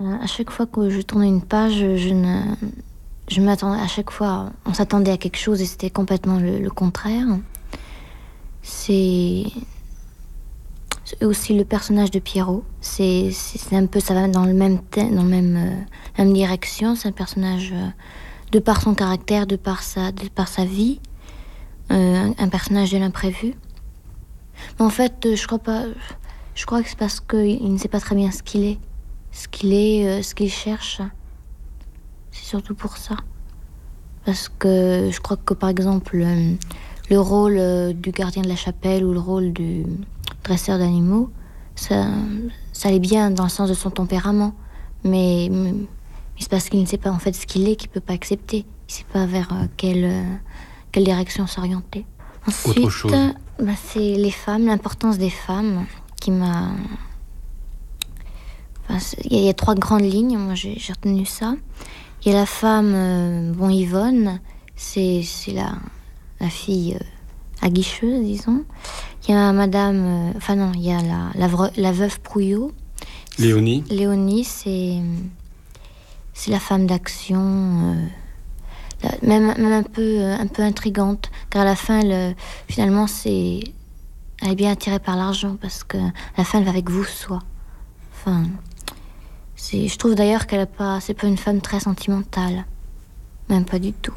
À chaque fois que je tournais une page, je m'attendais à chaque fois, on s'attendait à quelque chose et c'était complètement le contraire. C'est aussi le personnage de Pierrot. C'est un peu, ça va dans le même dans le même direction. C'est un personnage de par son caractère, de par sa vie, un personnage de l'imprévu. Mais en fait, je crois pas. Je crois que c'est parce qu'il ne sait pas très bien ce qu'il est, ce qu'il cherche. C'est surtout pour ça. Parce que je crois que par exemple, le rôle du gardien de la chapelle ou le rôle du dresseur d'animaux, ça allait bien dans le sens de son tempérament. Mais c'est parce qu'il ne sait pas en fait ce qu'il est qu'il peut pas accepter. Il ne sait pas vers quelle direction s'orienter. Ensuite, autre chose. C'est les femmes, l'importance des femmes qui m'a... il y a 3 grandes lignes, moi j'ai retenu ça. Il y a la femme, Yvonne, c'est la fille aguicheuse, disons. Il y a madame... il y a la veuve Prouillot. Léonie. Léonie, c'est la femme d'action... même un peu intrigante, car à la fin, finalement, elle est bien attirée par l'argent, parce que à la fin, elle va avec vous, soit. Je trouve d'ailleurs c'est pas une femme très sentimentale, même pas du tout.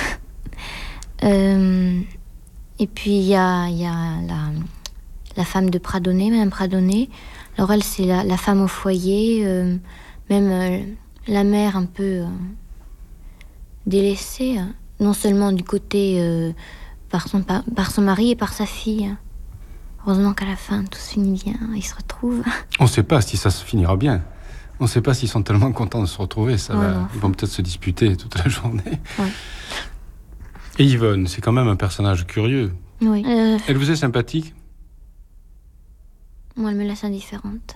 Et puis il y a la femme de Pradonnet, Madame Pradonnet. Alors elle, c'est la femme au foyer, la mère un peu délaissée, non seulement du côté par son mari et par sa fille. Heureusement qu'à la fin, tout se finit bien, ils se retrouvent. On ne sait pas si ça se finira bien. On ne sait pas s'ils sont tellement contents de se retrouver. Non. Ils vont peut-être se disputer toute la journée. Ouais. Et Yvonne, c'est quand même un personnage curieux. Oui. Elle vous est sympathique ? Moi, elle me laisse indifférente.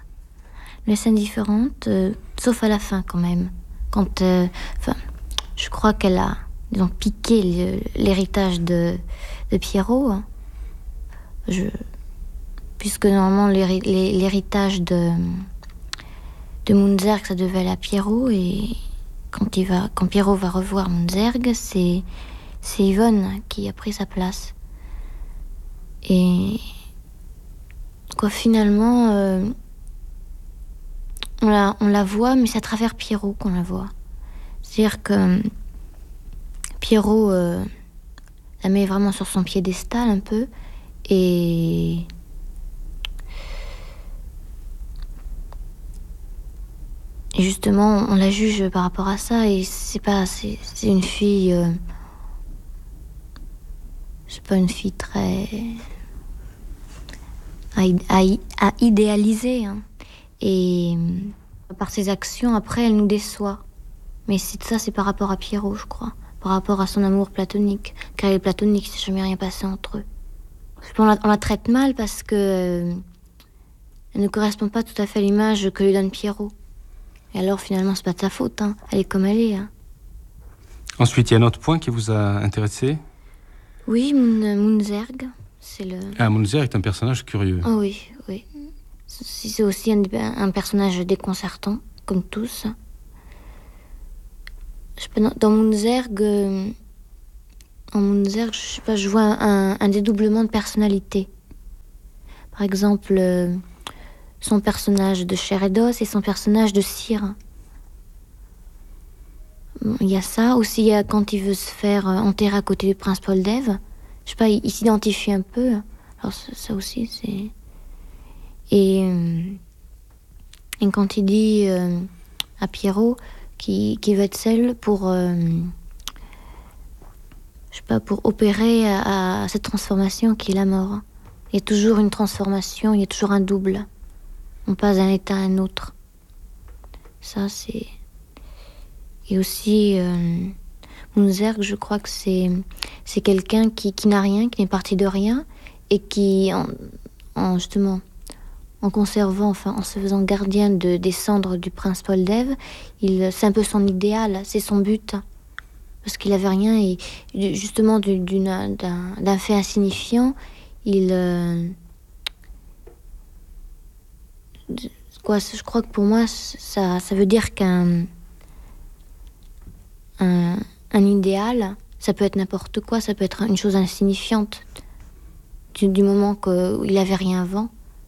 Sauf à la fin, quand même. Quand, je crois qu'elle a, disons, piqué l'héritage de Pierrot. Puisque normalement, l'héritage de Munzerg, ça devait aller à Pierrot. Et quand Pierrot va revoir Munzerg, c'est Yvonne qui a pris sa place. Et finalement, on la voit, mais c'est à travers Pierrot qu'on la voit. C'est-à-dire que Pierrot la met vraiment sur son piédestal un peu, et justement, on la juge par rapport à ça, et c'est une fille, c'est pas une fille très à idéaliser, hein. Et par ses actions, après, elle nous déçoit. Mais c'est par rapport à Pierrot, je crois, par rapport à son amour platonique, car il est platonique, il ne s'est jamais rien passé entre eux. On la traite mal parce que elle ne correspond pas tout à fait à l'image que lui donne Pierrot. Et alors, finalement, c'est pas de sa faute, hein. Elle est comme elle est, hein. Ensuite, il y a un autre point qui vous a intéressé ? Oui, Munzerg, c'est le... Ah, Munzerg est un personnage curieux. Oh oui. C'est aussi un personnage déconcertant, comme tous. Dans Munzerg, je sais pas, je vois un dédoublement de personnalité. Par exemple, son personnage de chair et d'os et son personnage de cire. Il y a ça. Aussi, il y a quand il veut se faire enterrer à côté du prince Paul d'Ève. Je sais pas, il s'identifie un peu. Alors ça aussi, c'est... Et quand il dit à Pierrot qu'il veut être seul pour opérer à cette transformation qui est la mort. Il y a toujours une transformation, il y a toujours un double. On passe d'un état à un autre. Ça, c'est... Et aussi, Munzerg, je crois que c'est quelqu'un qui n'a rien, qui n'est parti de rien, et qui, justement, en conservant, en se faisant gardien des cendres du prince Paul d'Ève, c'est un peu son idéal, c'est son but. Parce qu'il n'avait rien, et justement, d'un fait insignifiant, Je crois que pour moi, ça veut dire qu'un un idéal, ça peut être n'importe quoi, ça peut être une chose insignifiante du moment qu'il n'avait rien avant.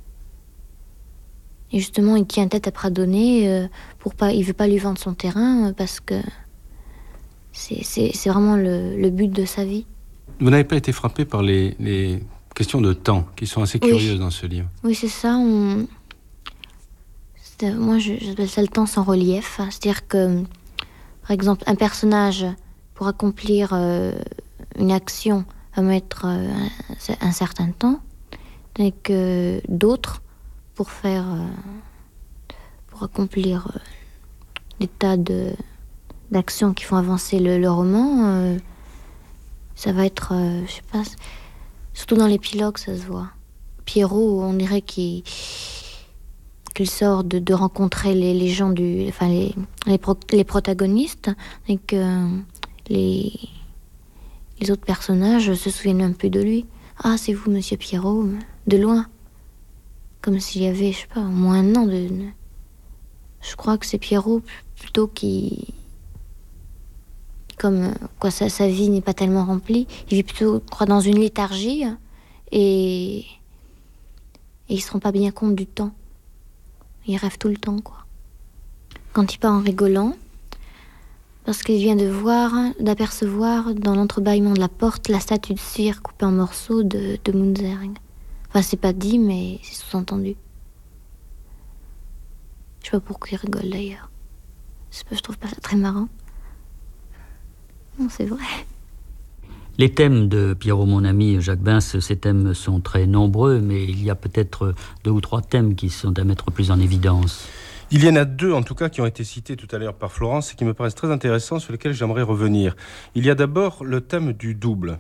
Et justement, il tient tête à Pradonné il veut pas lui vendre son terrain parce que c'est vraiment le but de sa vie. Vous n'avez pas été frappé par les questions de temps qui sont assez curieuses dans ce livre? Oui, c'est ça. Moi, j'appelle ça le temps sans relief. C'est-à-dire que, par exemple, un personnage, pour accomplir une action, va mettre un certain temps, et que d'autres, pour accomplir des tas d'actions qui font avancer le roman, ça va être, je sais pas, surtout dans l'épilogue, ça se voit. Pierrot, on dirait qu'il sort de rencontrer les gens les protagonistes, et que les autres personnages se souviennent un peu de lui. Ah, c'est vous, monsieur Pierrot, de loin. Comme s'il y avait, je sais pas, au moins un an de... Je crois que c'est Pierrot plutôt qui... Comme quoi sa vie n'est pas tellement remplie. Il vit plutôt, je crois, dans une léthargie et il se rend pas bien compte du temps. Il rêve tout le temps, quoi. Quand il part en rigolant, parce qu'il vient d'apercevoir dans l'entrebâillement de la porte la statue de cire coupée en morceaux de Munzerg. Enfin, c'est pas dit, mais c'est sous-entendu. Je sais pas pourquoi il rigole d'ailleurs. Je trouve pas ça très marrant. Non, c'est vrai. Les thèmes de Pierrot, mon ami, Jacques Bins, ces thèmes sont très nombreux, mais il y a peut-être 2 ou 3 thèmes qui sont à mettre plus en évidence. Il y en a 2, en tout cas, qui ont été cités tout à l'heure par Florence et qui me paraissent très intéressants, sur lesquels j'aimerais revenir. Il y a d'abord le thème du double.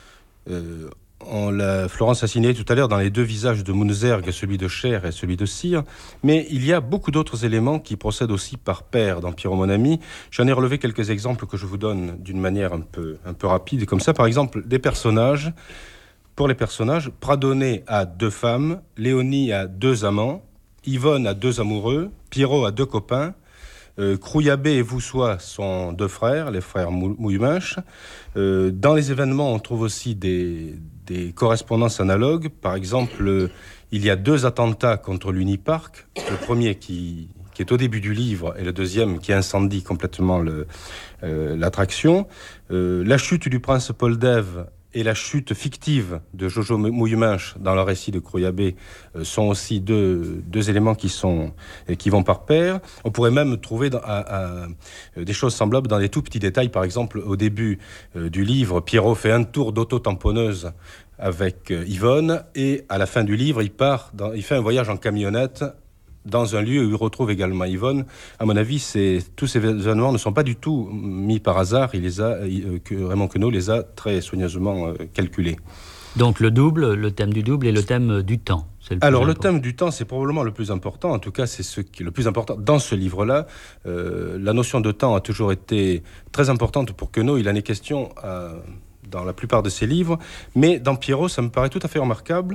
Florence a signé tout à l'heure dans les 2 visages de Munzerg, celui de chair et celui de cire, mais il y a beaucoup d'autres éléments qui procèdent aussi par paire dans Pierrot mon ami. J'en ai relevé quelques exemples que je vous donne d'une manière un peu rapide, comme ça. Par exemple, des personnages. Pour les personnages, Pradonné a 2 femmes, Léonie a 2 amants, Yvonne a 2 amoureux, Pierrot a 2 copains, Crouillabé et Voussois sont 2 frères, les frères Mouilleminche. Dans les événements, on trouve aussi des correspondances analogues. Par exemple, il y a 2 attentats contre l'Unipark. Le premier qui est au début du livre et le deuxième qui incendie complètement l'attraction. La chute du prince Poldev et la chute fictive de Jojo Mouilleminche dans le récit de Crouillabé sont aussi deux éléments qui vont par pair. On pourrait même trouver des choses semblables dans des tout petits détails. Par exemple, au début du livre, Pierrot fait un tour d'auto-tamponneuse avec Yvonne, et à la fin du livre, il fait un voyage en camionnette dans un lieu où il retrouve également Yvonne. À mon avis, tous ces événements ne sont pas du tout mis par hasard. Raymond Queneau les a très soigneusement calculés. Donc le thème du double et le thème du temps. Le thème du temps, c'est probablement le plus important. En tout cas, c'est ce qui est le plus important dans ce livre-là. La notion de temps a toujours été très importante pour Queneau. Il en est question dans la plupart de ses livres. Mais dans Pierrot, ça me paraît tout à fait remarquable.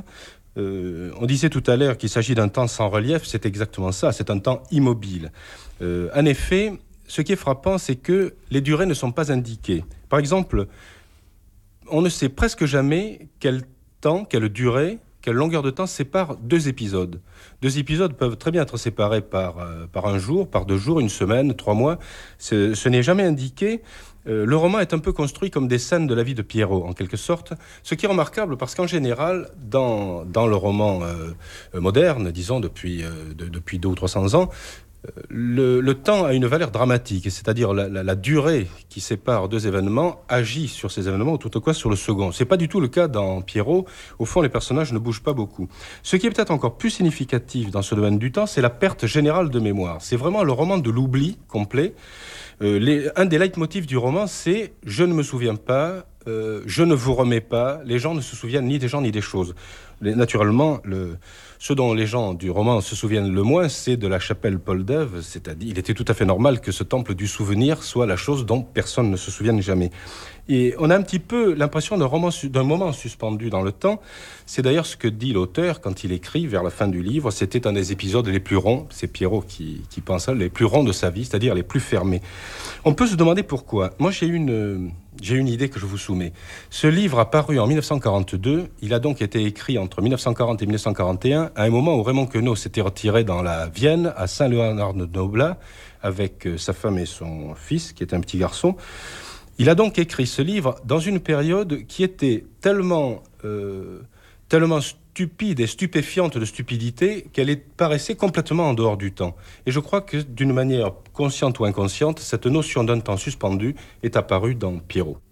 On disait tout à l'heure qu'il s'agit d'un temps sans relief, c'est exactement ça, c'est un temps immobile. En effet, ce qui est frappant, c'est que les durées ne sont pas indiquées. Par exemple, on ne sait presque jamais quelle durée, quelle longueur de temps sépare 2 épisodes. 2 épisodes peuvent très bien être séparés par un jour, par 2 jours, 1 semaine, 3 mois. Ce n'est jamais indiqué. Le roman est un peu construit comme des scènes de la vie de Pierrot, en quelque sorte. Ce qui est remarquable, parce qu'en général, dans le roman moderne, disons depuis 200 ou 300 ans, le temps a une valeur dramatique, c'est-à-dire la durée qui sépare 2 événements agit sur ces événements, ou tout au moins sur le second. C'est pas du tout le cas dans Pierrot. Au fond, les personnages ne bougent pas beaucoup. Ce qui est peut-être encore plus significatif dans ce domaine du temps, c'est la perte générale de mémoire. C'est vraiment le roman de l'oubli complet. Un des leitmotifs du roman, c'est « je ne me souviens pas je ne vous remets pas, les gens ne se souviennent ni des gens ni des choses. Naturellement, ce dont les gens du roman se souviennent le moins, c'est de la chapelle Paul-d'Ève, c'est-à-dire il était tout à fait normal que ce temple du souvenir soit la chose dont personne ne se souvienne jamais. Et on a un petit peu l'impression d'un moment suspendu dans le temps. C'est d'ailleurs ce que dit l'auteur quand il écrit vers la fin du livre. C'était un des épisodes les plus ronds, c'est Pierrot qui pense ça, les plus ronds de sa vie, c'est-à-dire les plus fermés. On peut se demander pourquoi. Moi, j'ai une idée que je vous soumets. Ce livre a paru en 1942. Il a donc été écrit entre 1940 et 1941, à un moment où Raymond Queneau s'était retiré dans la Vienne, à Saint-Léonard-de-Noblat, avec sa femme et son fils, qui est un petit garçon. Il a donc écrit ce livre dans une période qui était tellement stupide et stupéfiante de stupidité qu'elle paraissait complètement en dehors du temps. Et je crois que d'une manière consciente ou inconsciente, cette notion d'un temps suspendu est apparue dans Pierrot.